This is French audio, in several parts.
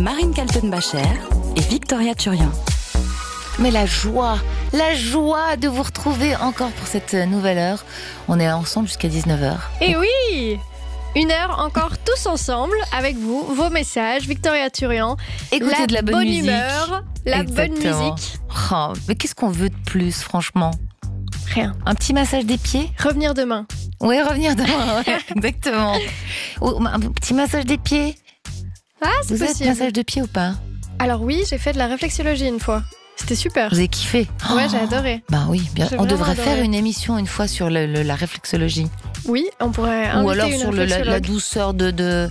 Marine Kaltenbacher et Victoria Turian. Mais la joie de vous retrouver encore pour cette nouvelle heure. On est ensemble jusqu'à 19h. Et oui, une heure encore tous ensemble avec vous, vos messages, Victoria Turian. Écoutez de la bonne musique. Humeur, la Exactement. bonne musique. Oh, mais qu'est-ce qu'on veut de plus, franchement? Rien. Un petit massage des pieds? Revenir demain. Oui, revenir demain, ouais, exactement. Ou un petit massage des pieds. Ah, c'est Vous êtes possible. massage de pieds ou pas? Alors oui, j'ai fait de la réflexologie une fois. C'était super. Vous avez kiffé? Ouais, j'ai adoré. Bah oui, bien. J'ai On devrait vraiment faire adoré. une émission une fois sur la réflexologie. Oui, on pourrait inviter Ou alors une sur la réflexologue. douceur de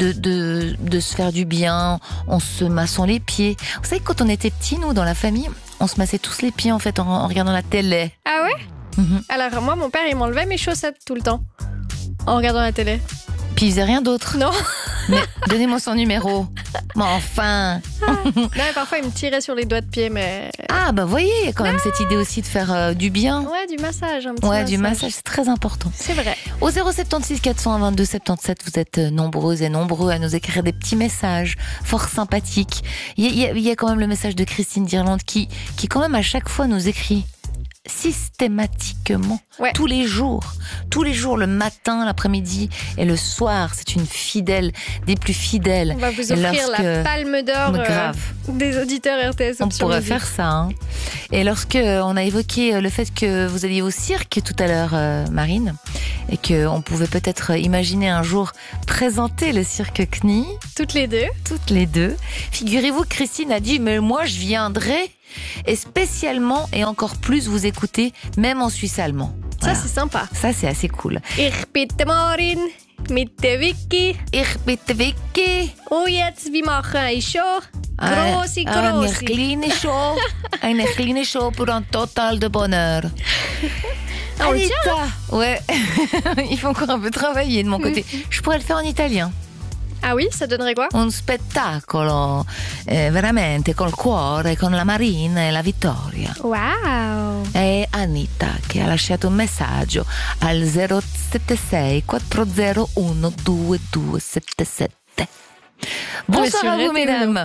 se faire du bien en se massant les pieds. Vous savez, quand on était petits, nous, dans la famille, on se massait tous les pieds en fait en regardant la télé. Ah ouais? Mhm. Alors moi, mon père, il m'enlevait mes chaussettes tout le temps en regardant la télé. Puis il faisait rien d'autre. Non. Mais donnez-moi son numéro. Mais enfin. Non, mais parfois, il me tirait sur les doigts de pied, mais... Ah bah voyez, il y a quand même cette idée aussi de faire du bien. Ouais, du massage, un petit Ouais, massage. du massage, c'est très important. C'est vrai. Au 076 422 77, vous êtes nombreuses et nombreux à nous écrire des petits messages fort sympathiques. Il y a quand même le message de Christine d'Irlande qui quand même à chaque fois nous écrit systématiquement, Ouais. tous les jours, le matin, l'après-midi et le soir. C'est une fidèle, des plus fidèles. On va vous Et offrir la lorsque- palme d'or Mais grave. des auditeurs RTS. On Option pourrait Musique. faire ça. Hein. Et lorsque on a évoqué le fait que vous alliez au cirque tout à l'heure, Marine, et qu'on pouvait peut-être imaginer un jour présenter le cirque CNI, Toutes les deux. toutes les deux, figurez-vous que Christine a dit « Mais moi, je viendrai et spécialement et encore plus vous écouter, même en suisse allemand. » Ça, Voilà. c'est sympa. Ça, c'est assez cool. Ich bitte Marin, mit der Vicky. Ich bitte Vicky. Und jetzt, wir machen eine Show. Grosse, Eine grosse. kleine Show. Eine kleine Show pour un total de bonheur. Ah, on le tient, Anita. Ouais. Il faut encore un peu travailler de mon côté. Je pourrais le faire en italien. Ah oui, ça donnerait quoi? Un spettacolo veramente col cuore, con la Marina e la Vittoria. Wow. È Anita che ha lasciato un messaggio al 076 401 2277. Bonsoir mais à vous, surtout, mesdames.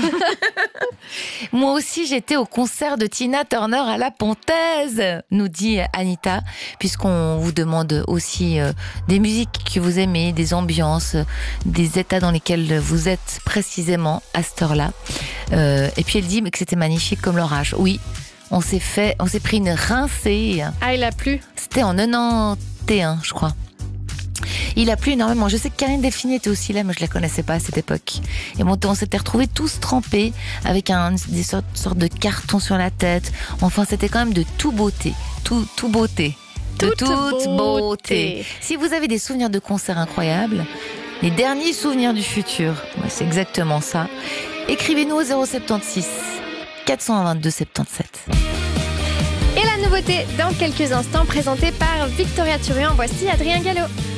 Moi aussi, j'étais au concert de Tina Turner à la Pontaise, nous dit Anita, puisqu'on vous demande aussi des musiques que vous aimez, des ambiances, des états dans lesquels vous êtes précisément à cette heure-là. Et puis elle dit que c'était magnifique comme l'orage. Oui, on s'est pris une rincée. Ah, il a plu. C'était en 91, je crois. Il a plu énormément. Je sais que Karine Delphine était aussi là, mais je la connaissais pas à cette époque. Et on s'était retrouvés tous trempés avec des sortes de cartons sur la tête. Enfin, c'était quand même de toute beauté. Tout beauté. De Toute toute beauté. beauté. Si vous avez des souvenirs de concerts incroyables, les derniers souvenirs du futur, ouais, c'est exactement ça. Écrivez-nous au 076 422 77. Et la nouveauté, dans quelques instants, présentée par Victoria Turian. Voici Adrien Gallo.